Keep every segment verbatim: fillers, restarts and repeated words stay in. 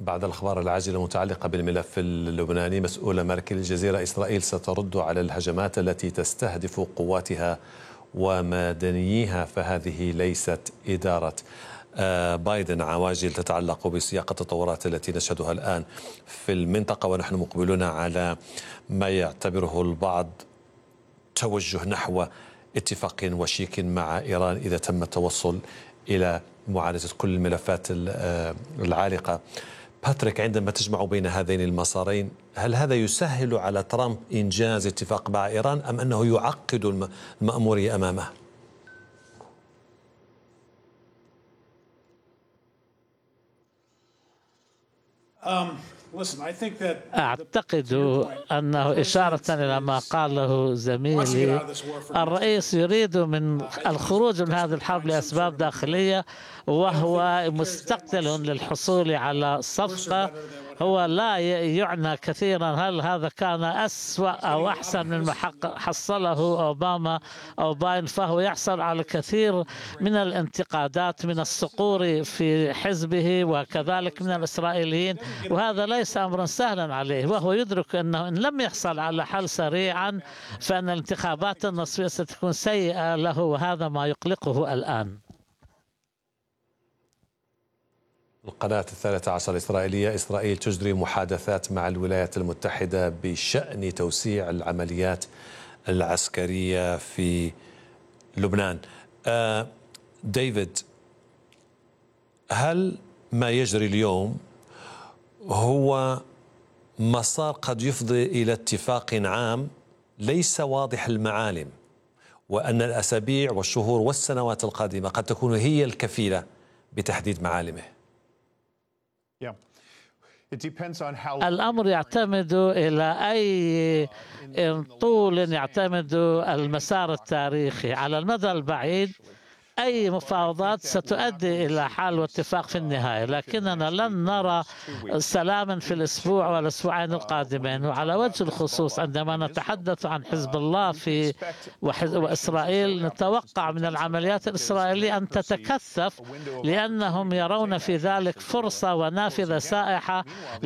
بعد الأخبار العاجلة المتعلقة بالملف اللبناني، مسؤولة مركل الجزيرة إسرائيل سترد على الهجمات التي تستهدف قواتها ومدنييها، فهذه ليست إدارة بايدن. عواجل تتعلق بسياق التطورات التي نشهدها الآن في المنطقة، ونحن مقبلون على ما يعتبره البعض توجه نحو اتفاق وشيك مع إيران إذا تم التوصل إلى معالجة كل الملفات العالقة. باتريك، عندما تجمع بين هذين المسارين، هل هذا يسهل على ترامب إنجاز اتفاق مع إيران أم أنه يعقد المأمورية أمامه؟ أعتقد أنه إشارة إلى ما قاله زميلي، الرئيس يريد من الخروج من هذه الحرب لأسباب داخلية، وهو مستقتل للحصول على صفقة. هو لا يعنى كثيرا هل هذا كان أسوأ أو أحسن مما حصله أوباما أو باين، فهو يحصل على كثير من الانتقادات من الصقور في حزبه وكذلك من الإسرائيليين، وهذا ليس أمرا سهلا عليه، وهو يدرك أنه إن لم يحصل على حل سريعا فإن الانتخابات النصفية ستكون سيئة له، وهذا ما يقلقه الآن. القناة الثالثة عشر الإسرائيلية: إسرائيل تجري محادثات مع الولايات المتحدة بشأن توسيع العمليات العسكرية في لبنان. آه ديفيد، هل ما يجري اليوم هو مسار قد يفضي إلى اتفاق عام ليس واضح المعالم، وأن الأسابيع والشهور والسنوات القادمة قد تكون هي الكفيلة بتحديد معالمه؟ الأمر يعتمد إلى أي طول يعتمد المسار التاريخي. على المدى البعيد أي مفاوضات ستؤدي إلى حل واتفاق في النهاية، لكننا لن نرى سلاما في الأسبوع والأسبوعين القادمين. وعلى وجه الخصوص عندما نتحدث عن حزب الله في وإسرائيل، نتوقع من العمليات الإسرائيلية أن تتكثف، لأنهم يرون في ذلك فرصة ونافذة سائحة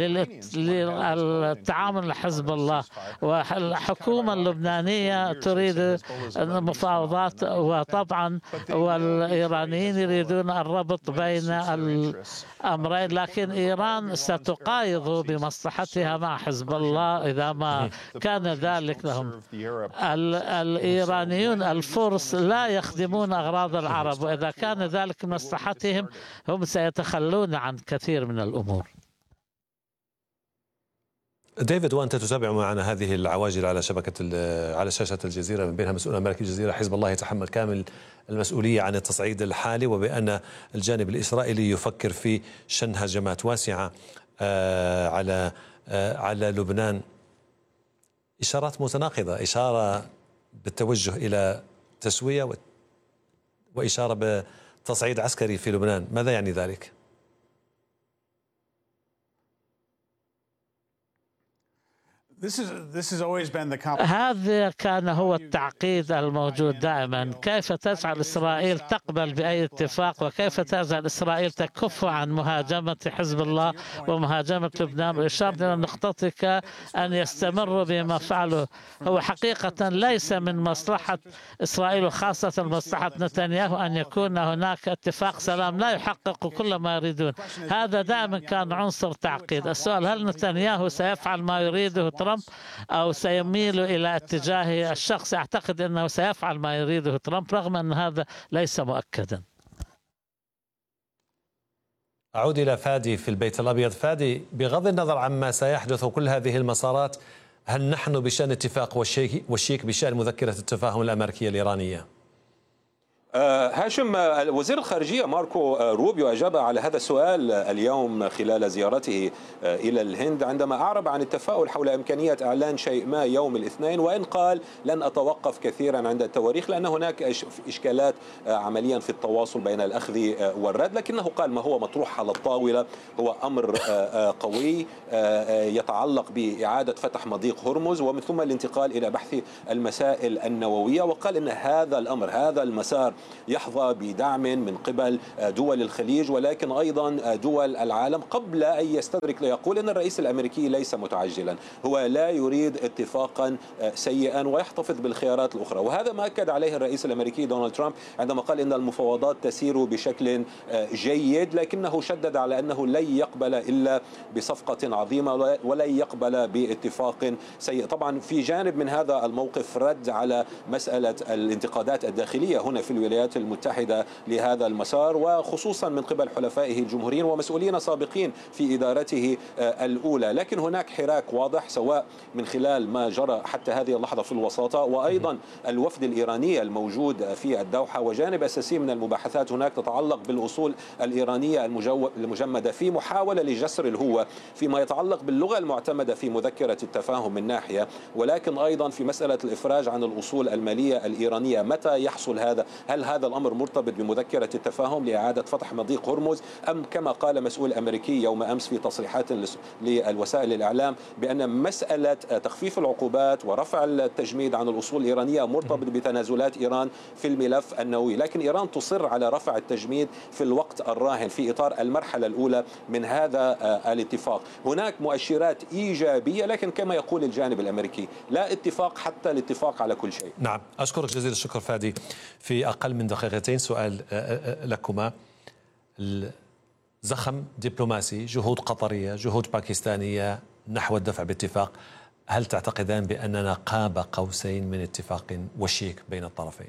للتعامل مع حزب الله. والحكومة اللبنانية تريد المفاوضات، وطبعا والإيرانيين يريدون الربط بين الأمرين، لكن إيران ستقايض بمصلحتها مع حزب الله إذا ما كان ذلك لهم. الإيرانيون الفرس لا يخدمون أغراض العرب، وإذا كان ذلك مصلحتهم هم سيتخلون عن كثير من الأمور. ديفيد، وأنت تتابع معنا هذه العواجل على شبكة على شاشة الجزيرة، من بينها مسؤول مركز الجزيرة: حزب الله يتحمل كامل المسؤولية عن التصعيد الحالي، وبأن الجانب الإسرائيلي يفكر في شن هجمات واسعة على على لبنان. إشارات متناقضة، إشارة بالتوجه إلى تسوية وإشارة بتصعيد عسكري في لبنان. ماذا يعني ذلك؟ هذا كان هو التعقيد الموجود دائما. كيف تجعل إسرائيل تقبل بأي اتفاق، وكيف تجعل إسرائيل تكف عن مهاجمة حزب الله ومهاجمة لبنان. وإشارة إلى نقطتك أن يستمروا بما فعلوا، هو حقيقة ليس من مصلحة إسرائيل وخاصة مصلحة نتنياهو أن يكون هناك اتفاق سلام لا يحقق كل ما يريدون. هذا دائما كان عنصر تعقيد. السؤال: هل نتنياهو سيفعل ما يريده ترامب أو سيميل إلى اتجاهه الشخصي؟ أعتقد أنه سيفعل ما يريده ترامب، رغم أن هذا ليس مؤكدا. أعود إلى فادي في البيت الأبيض. فادي، بغض النظر عما سيحدث وكل هذه المسارات، هل نحن بشأن اتفاق والشيك بشأن مذكرة التفاهم الأمريكية الإيرانية؟ هاشم، وزير الخارجية ماركو روبيو أجاب على هذا السؤال اليوم خلال زيارته إلى الهند، عندما أعرب عن التفاؤل حول إمكانية إعلان شيء ما يوم الاثنين، وإن قال لن أتوقف كثيرا عند التواريخ لأن هناك إشكالات عمليا في التواصل بين الأخذ والرد، لكنه قال ما هو مطروح على الطاولة هو أمر قوي يتعلق بإعادة فتح مضيق هرمز ومن ثم الانتقال إلى بحث المسائل النووية، وقال إن هذا الأمر هذا المسار يحظى بدعم من قبل دول الخليج ولكن أيضا دول العالم قبل أن يستدرك ليقول أن الرئيس الأمريكي ليس متعجلا، هو لا يريد اتفاقا سيئا ويحتفظ بالخيارات الأخرى. وهذا ما أكد عليه الرئيس الأمريكي دونالد ترامب عندما قال أن المفاوضات تسير بشكل جيد، لكنه شدد على أنه لن يقبل إلا بصفقة عظيمة ولن يقبل باتفاق سيء. طبعا في جانب من هذا الموقف رد على مسألة الانتقادات الداخلية هنا في الولايات المتحدة لهذا المسار، وخصوصا من قبل حلفائه الجمهوريين ومسؤولين سابقين في إدارته الأولى. لكن هناك حراك واضح سواء من خلال ما جرى حتى هذه اللحظة في الوساطة وأيضا الوفد الإيراني الموجود في الدوحة، وجانب أساسي من المباحثات هناك تتعلق بالأصول الإيرانية المجمدة في محاولة لجسر الهوة فيما يتعلق باللغة المعتمدة في مذكرة التفاهم من ناحية، ولكن أيضا في مسألة الإفراج عن الأصول المالية الإيرانية. متى يحصل هذا؟ هل هذا الأمر مرتبط بمذكرة التفاهم لإعادة فتح مضيق هرمز، أم كما قال مسؤول أمريكي يوم أمس في تصريحات للوسائل الإعلام بأن مسألة تخفيف العقوبات ورفع التجميد عن الأصول الإيرانية مرتبط بتنازلات إيران في الملف النووي، لكن إيران تصر على رفع التجميد في الوقت الراهن في إطار المرحلة الأولى من هذا الاتفاق. هناك مؤشرات إيجابية، لكن كما يقول الجانب الأمريكي لا اتفاق حتى الاتفاق على كل شيء. نعم، أشكرك جزيل الشكر فادي. في أقل من دقيقتين سؤال لكما. زخم دبلوماسي، جهود قطرية، جهود باكستانية نحو الدفع باتفاق، هل تعتقدان بأننا قاب قوسين من اتفاق وشيك بين الطرفين؟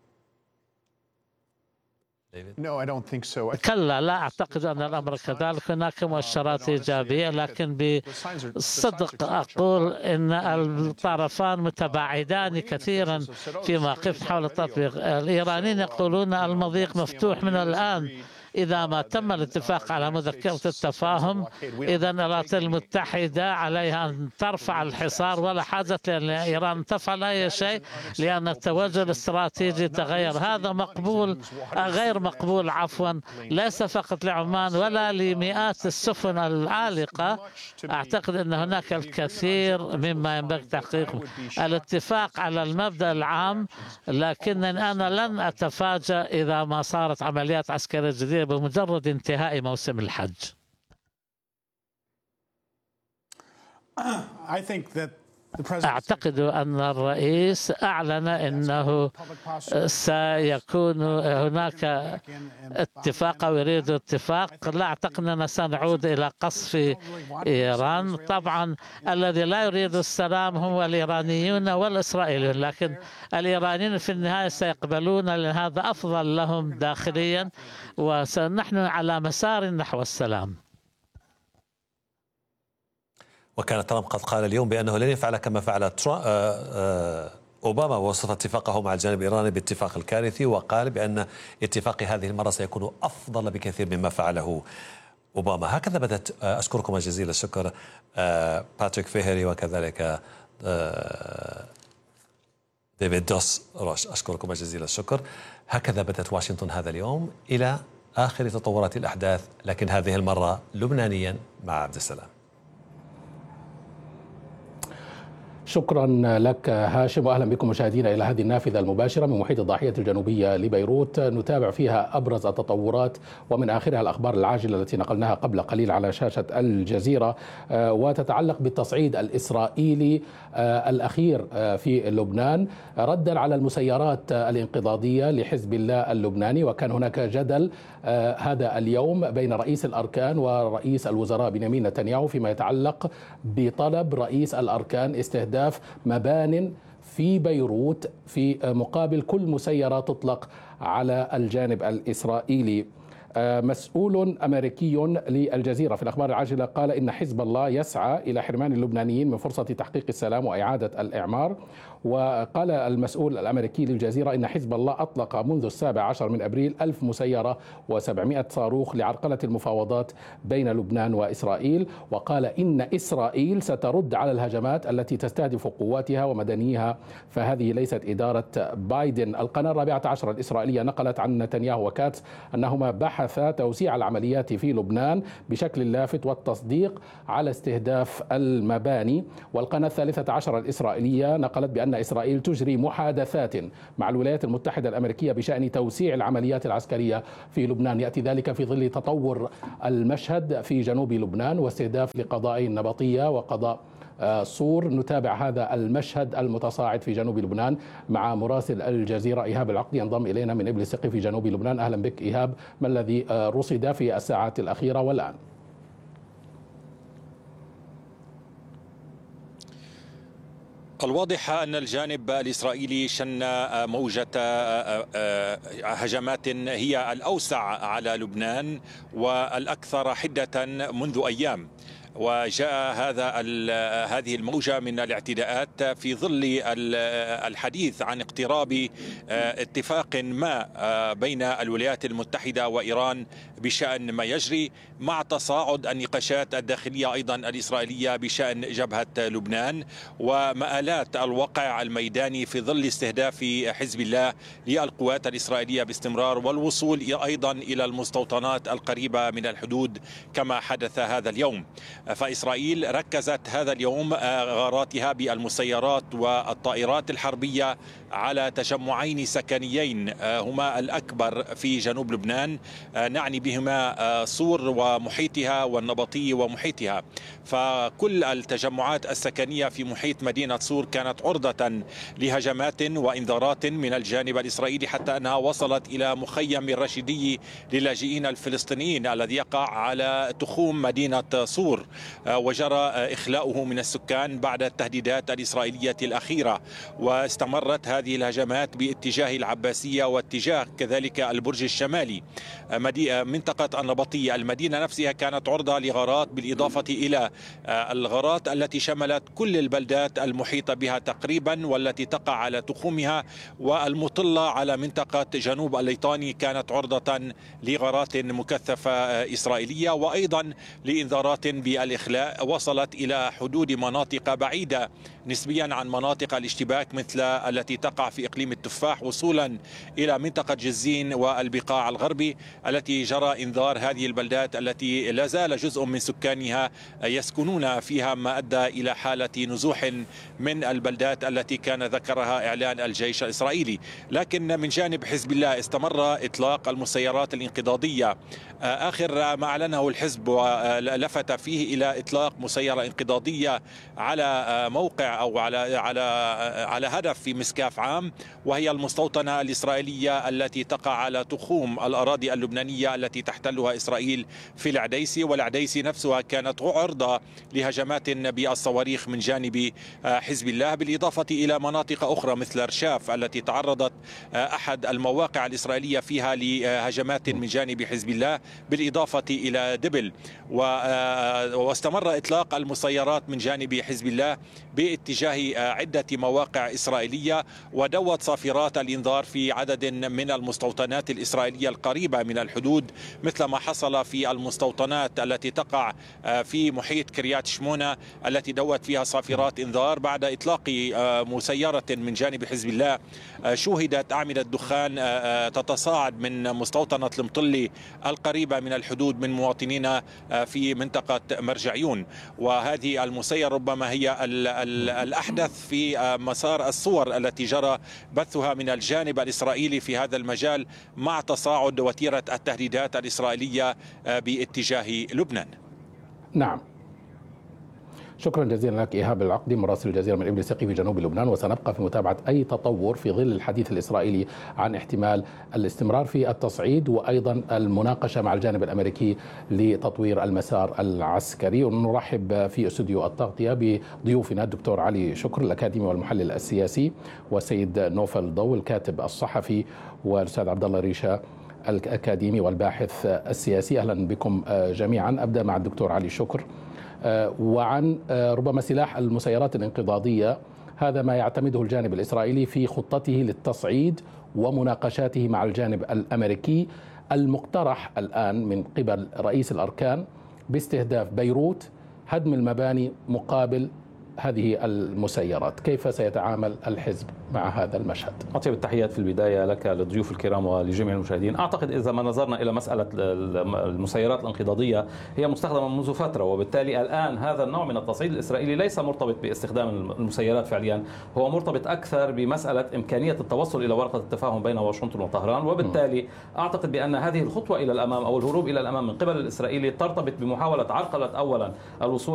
كلا، لا أعتقد أن الأمر كذلك. هناك مؤشرات إيجابية، لكن بصدق أقول أن الطرفان متباعدان كثيرا في موقف حول التطبيق. الإيرانيين يقولون المضيق مفتوح من الآن إذا ما تم الاتفاق على مذكرة التفاهم. إذا الولايات المتحدة عليها أن ترفع الحصار ولا حاجة لإيران تفعل أي شيء، لأن التوجه الاستراتيجي تغير. هذا مقبول غير مقبول عفوا، ليس فقط لعمان ولا لمئات السفن العالقة. أعتقد أن هناك الكثير مما ينبغي تحقيقه. الاتفاق على المبدأ العام، لكنني أنا لن أتفاجأ إذا ما صارت عمليات عسكرية جديدة بمجرد انتهاء موسم الحج. أعتقد أن الرئيس أعلن أنه سيكون هناك اتفاق أو يريد اتفاق. لا أعتقد أننا سنعود إلى قصف إيران. طبعا الذي لا يريد السلام هم الإيرانيون والإسرائيليون، لكن الإيرانيين في النهاية سيقبلون لأن هذا أفضل لهم داخليا، ونحن على مسار نحو السلام. وكان ترامب قد قال اليوم بأنه لن يفعل كما فعل أوباما، ووصف اتفاقه مع الجانب الإيراني باتفاق الكارثي، وقال بأن اتفاق هذه المرة سيكون أفضل بكثير مما فعله أوباما. هكذا بدأت. أشكركم جزيل الشكر باتريك فيهري وكذلك ديفيد دوس روش، أشكركم جزيل الشكر. هكذا بدأت واشنطن هذا اليوم إلى آخر تطورات الأحداث، لكن هذه المرة لبنانيا مع عبد السلام. شكرا لك هاشم، وأهلا بكم مشاهدينا إلى هذه النافذة المباشرة من محيط الضاحية الجنوبية لبيروت، نتابع فيها أبرز التطورات ومن آخرها الأخبار العاجلة التي نقلناها قبل قليل على شاشة الجزيرة، وتتعلق بالتصعيد الإسرائيلي الأخير في لبنان ردا على المسيرات الانقضاضية لحزب الله اللبناني. وكان هناك جدل هذا اليوم بين رئيس الأركان ورئيس الوزراء بنيامين نتنياهو فيما يتعلق بطلب رئيس الأركان استهداف مبان في بيروت في مقابل كل مسيرة تطلق على الجانب الإسرائيلي. مسؤول أمريكي للجزيرة في الأخبار العاجلة قال إن حزب الله يسعى إلى حرمان اللبنانيين من فرصة تحقيق السلام وإعادة الإعمار. وقال المسؤول الأمريكي للجزيرة إن حزب الله أطلق منذ السابع عشر من أبريل ألف مسيرة وسبعمائة صاروخ لعرقلة المفاوضات بين لبنان وإسرائيل. وقال إن إسرائيل سترد على الهجمات التي تستهدف قواتها ومدنيها، فهذه ليست إدارة بايدن. القناة الرابعة عشر الإسرائيلية نقلت عن نتنياهو وكاتس أنهما بحث بحث توسيع العمليات في لبنان بشكل لافت والتصديق على استهداف المباني. والقناة الثالثة عشر الإسرائيلية نقلت بأن إسرائيل تجري محادثات مع الولايات المتحدة الأمريكية بشأن توسيع العمليات العسكرية في لبنان. يأتي ذلك في ظل تطور المشهد في جنوب لبنان واستهداف لقضائي النبطية وقضاء صور. نتابع هذا المشهد المتصاعد في جنوب لبنان مع مراسل الجزيرة إيهاب العقدي ينضم إلينا من إبل السقي في جنوب لبنان. أهلا بك إيهاب، ما الذي رصد في الساعات الأخيرة والآن؟ الواضح أن الجانب الإسرائيلي شن موجة هجمات هي الأوسع على لبنان والأكثر حدة منذ أيام، وجاء هذا هذه الموجة من الاعتداءات في ظل الحديث عن اقتراب اتفاق ما بين الولايات المتحدة وإيران بشأن ما يجري، مع تصاعد النقاشات الداخلية أيضا الإسرائيلية بشأن جبهة لبنان ومآلات الواقع الميداني في ظل استهداف حزب الله للقوات الإسرائيلية باستمرار والوصول أيضا إلى المستوطنات القريبة من الحدود كما حدث هذا اليوم. فإسرائيل ركزت هذا اليوم غاراتها بالمسيرات والطائرات الحربية على تجمعين سكنيين هما الأكبر في جنوب لبنان، نعني بهما صور ومحيطها والنبطي ومحيطها. فكل التجمعات السكنية في محيط مدينة صور كانت عرضة لهجمات وإنذارات من الجانب الإسرائيلي، حتى أنها وصلت إلى مخيم الرشيدي للاجئين الفلسطينيين الذي يقع على تخوم مدينة صور، وجرى إخلاؤه من السكان بعد التهديدات الإسرائيلية الأخيرة. واستمرت هذه الهجمات باتجاه العباسية واتجاه كذلك البرج الشمالي. منطقة النبطية المدينة نفسها كانت عرضة لغارات، بالإضافة إلى الغارات التي شملت كل البلدات المحيطة بها تقريبا والتي تقع على تخومها، والمطلة على منطقة جنوب الليطاني كانت عرضة لغارات مكثفة إسرائيلية، وأيضا لإنذارات بالإخلاء وصلت إلى حدود مناطق بعيدة نسبيا عن مناطق الاشتباك مثل التي تقع في إقليم التفاح، وصولا إلى منطقة جزين والبقاع الغربي التي جرى إنذار هذه البلدات التي لا زال جزء من سكانها يسكنون فيها، ما أدى إلى حالة نزوح من البلدات التي كان ذكرها إعلان الجيش الإسرائيلي. لكن من جانب حزب الله استمر إطلاق المسيرات الانقضاضية. آخر ما أعلنه الحزب ولفت فيه إلى إطلاق مسيرة انقضاضية على موقع أو على على على هدف في مسكاف عام، وهي المستوطنة الإسرائيلية التي تقع على تخوم الأراضي اللبنانية التي تحتلها إسرائيل في العديسي. والعديسي نفسها كانت عرضة لهجمات بالصواريخ من جانب حزب الله، بالإضافة إلى مناطق أخرى مثل رشاف التي تعرضت أحد المواقع الإسرائيلية فيها لهجمات من جانب حزب الله، بالإضافة إلى دبل. واستمر إطلاق المسيرات من جانب حزب الله باتجاه عدة مواقع إسرائيلية، ودوت صافرات الإنذار في عدد من المستوطنات الإسرائيلية القريبة من الحدود، مثل ما حصل في المستوطنات التي تقع في محيط كريات شمونة التي دوت فيها صافرات إنذار بعد إطلاق مسيرة من جانب حزب الله. شوهدت أعمدة دخان تتصاعد من مستوطنة المطلي القريبة من الحدود من مواطنين في منطقة مرجعيون. وهذه المسيرة ربما هي الأحدث في مسار الصور التي جرى بثها من الجانب الإسرائيلي في هذا المجال، مع تصاعد وتيرة التهديدات الإسرائيلية باتجاه لبنان. نعم، شكرا جزيلا لك إيهاب العقدي مراسل الجزيرة من إبل السقي في جنوب لبنان. وسنبقى في متابعة أي تطور في ظل الحديث الإسرائيلي عن احتمال الاستمرار في التصعيد وأيضا المناقشة مع الجانب الأمريكي لتطوير المسار العسكري. ونرحب في استوديو التغطية بضيوفنا الدكتور علي شكر الأكاديمي والمحلل السياسي، والسيد نوفل ضو الكاتب الصحفي، والأستاذ عبد الله ريشة الأكاديمي والباحث السياسي. أهلا بكم جميعا. أبدأ مع الدكتور علي شكر وعن ربما سلاح المسيرات الانقضاضية، هذا ما يعتمده الجانب الإسرائيلي في خطته للتصعيد ومناقشاته مع الجانب الأمريكي، المقترح الآن من قبل رئيس الأركان باستهداف بيروت، هدم المباني مقابل هذه المسيرات. كيف سيتعامل الحزب مع هذا المشهد؟ أطيب التحيات في البداية لك للضيوف الكرام ولجميع المشاهدين. أعتقد إذا ما نظرنا إلى مسألة المسيرات الانقضاضية هي مستخدمة منذ فترة، وبالتالي الآن هذا النوع من التصعيد الإسرائيلي ليس مرتبط باستخدام المسيرات فعليا، هو مرتبط أكثر بمسألة إمكانية التوصل إلى ورقة التفاهم بين واشنطن وطهران. وبالتالي أعتقد بأن هذه الخطوة إلى الأمام أو الهروب إلى الأمام من قبل الإسرائيلي ترتبط بمحاولة عرقلة أولا الوصول